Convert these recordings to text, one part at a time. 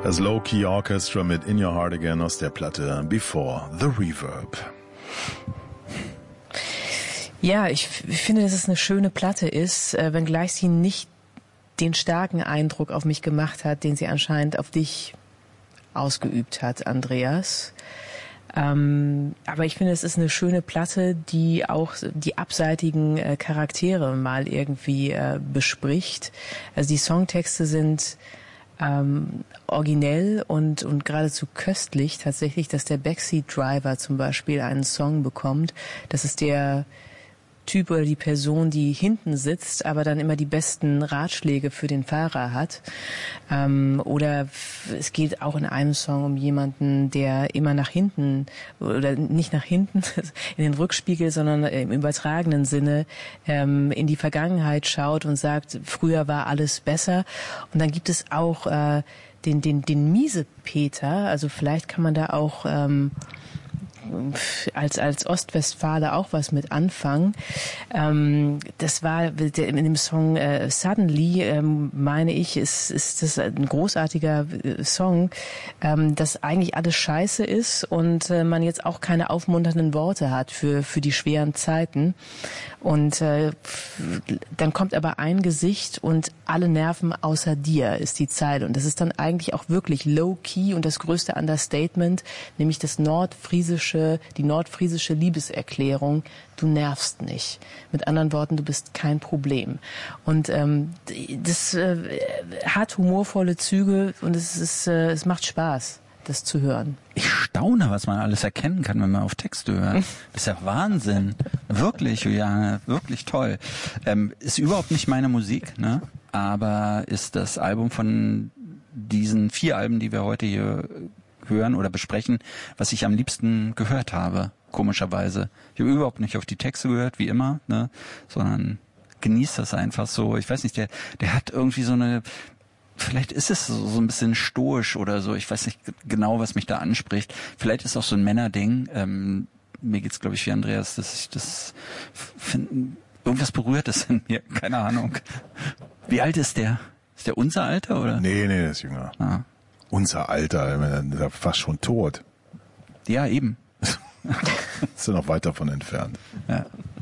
Das Low Key Orchestra mit In Your Heart Again aus der Platte Before the Reverb. Ja, ich finde, dass es eine schöne Platte ist, wenngleich sie nicht den starken Eindruck auf mich gemacht hat, den sie anscheinend auf dich ausgeübt hat, Andreas. Aber ich finde, es ist eine schöne Platte, die auch die abseitigen Charaktere mal irgendwie bespricht. Also die Songtexte sind originell und geradezu köstlich tatsächlich, dass der Backseat Driver zum Beispiel einen Song bekommt. Das ist der Typ oder die Person, die hinten sitzt, aber dann immer die besten Ratschläge für den Fahrer hat. Oder es geht auch in einem Song um jemanden, der immer nach hinten, oder nicht nach hinten, in den Rückspiegel, sondern im übertragenen Sinne in die Vergangenheit schaut und sagt, früher war alles besser. Und dann gibt es auch den Miesepeter, also vielleicht kann man da auch als Ostwestfale auch was mit anfangen. Das war in dem Song Suddenly, meine ich, ist das ein großartiger Song, dass eigentlich alles scheiße ist und man jetzt auch keine aufmunternden Worte hat für die schweren Zeiten. Und dann kommt aber ein Gesicht und alle Nerven außer dir ist die Zeile. Und das ist dann eigentlich auch wirklich low-key und das größte Understatement, nämlich die nordfriesische Liebeserklärung, du nervst nicht. Mit anderen Worten, du bist kein Problem. Und das hat humorvolle Züge und es macht Spaß, das zu hören. Ich staune, was man alles erkennen kann, wenn man auf Texte hört. Das ist ja Wahnsinn. Wirklich, Juliane, wirklich toll. Ist überhaupt nicht meine Musik, ne? Aber ist das Album von diesen 4 Alben, die wir heute hier hören oder besprechen, was ich am liebsten gehört habe, komischerweise. Ich habe überhaupt nicht auf die Texte gehört, wie immer, ne, sondern genießt das einfach so. Ich weiß nicht, der hat irgendwie so eine, vielleicht ist es so ein bisschen stoisch oder so, ich weiß nicht genau, was mich da anspricht. Vielleicht ist es auch so ein Männerding. Mir geht's, glaube ich, wie Andreas, dass ich das finde, irgendwas berührt es in mir, keine Ahnung. Wie alt ist der? Ist der unser Alter, oder? Nee, der ist jünger. Ah. Unser Alter, der ist fast schon tot. Ja, eben. Ist ja noch weit davon entfernt. Ja,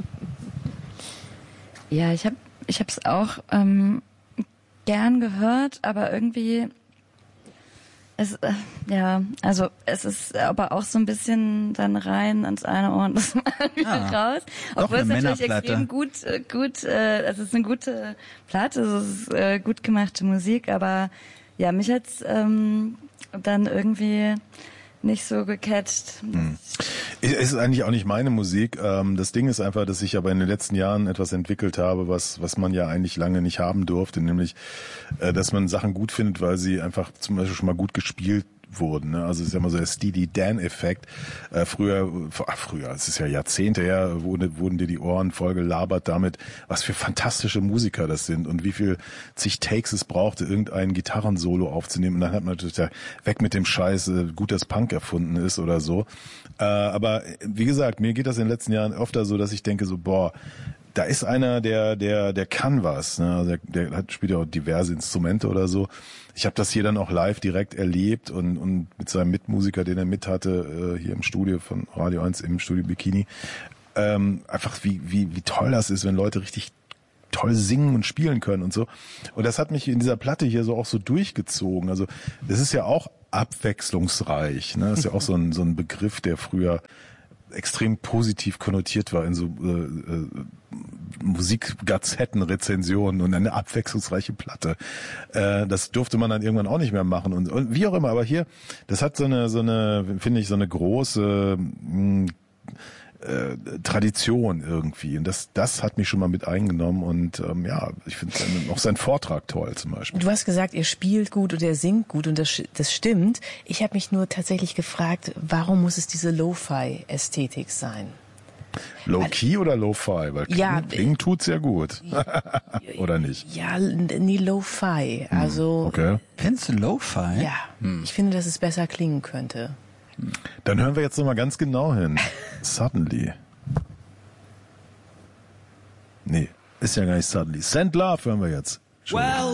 ja, ich hab's auch gern gehört, aber irgendwie es ist aber auch so ein bisschen dann rein ans eine Ohr und das andere raus. Obwohl es natürlich extrem gut, es ist eine gute Platte, es ist gut gemachte Musik, aber ja, mich hat's dann irgendwie nicht so gecatcht. Es ist eigentlich auch nicht meine Musik. Das Ding ist einfach, dass ich aber in den letzten Jahren etwas entwickelt habe, was man ja eigentlich lange nicht haben durfte, nämlich, dass man Sachen gut findet, weil sie einfach zum Beispiel schon mal gut gespielt wurden. Ne? Also es ist ja immer so der Steely Dan-Effekt. Früher, es ist ja Jahrzehnte her, wurden dir die Ohren voll gelabert damit, was für fantastische Musiker das sind und wie viel zig Takes es brauchte, irgendein Gitarrensolo aufzunehmen. Und dann hat man natürlich weg mit dem Scheiß, gut, dass Punk erfunden ist oder so. Aber wie gesagt, mir geht das in den letzten Jahren öfter so, dass ich denke so, boah, da ist einer, der kann was. Ne? Also der spielt ja auch diverse Instrumente oder so. Ich habe das hier dann auch live direkt erlebt und mit seinem Mitmusiker, den er mit hatte, hier im Studio von Radio 1 im Studio Bikini. Einfach wie toll das ist, wenn Leute richtig toll singen und spielen können und so. Und das hat mich in dieser Platte hier so auch so durchgezogen. Also das ist ja auch abwechslungsreich. Ne? Das ist ja auch so ein Begriff, der früher extrem positiv konnotiert war in so Musikgazetten-Rezensionen und eine abwechslungsreiche Platte. Das durfte man dann irgendwann auch nicht mehr machen und wie auch immer. Aber hier, das hat so eine, finde ich, so eine große Tradition irgendwie. Und das hat mich schon mal mit eingenommen und ich finde auch seinen Vortrag toll zum Beispiel. Du hast gesagt, er spielt gut und er singt gut und das stimmt. Ich habe mich nur tatsächlich gefragt, warum muss es diese Lo-Fi-Ästhetik sein? Low-Key oder Lo-Fi? Weil klingen tut's ja gut. Oder nicht? Ja, nie Lo-Fi. Also, okay. Findest du Lo-Fi? Ja, ich finde, dass es besser klingen könnte. Dann hören wir jetzt nochmal ganz genau hin. Suddenly. Nee, ist ja gar nicht Suddenly. Send Love hören wir jetzt. Well,